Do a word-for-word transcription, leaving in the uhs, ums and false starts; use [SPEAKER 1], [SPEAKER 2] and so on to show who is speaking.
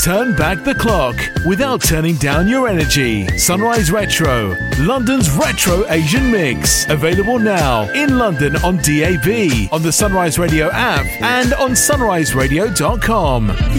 [SPEAKER 1] Turn back the clock without turning down your energy. Sunrise Retro, London's retro Asian mix. Available now in London on D A B, on the Sunrise Radio app, and on sunrise radio dot com.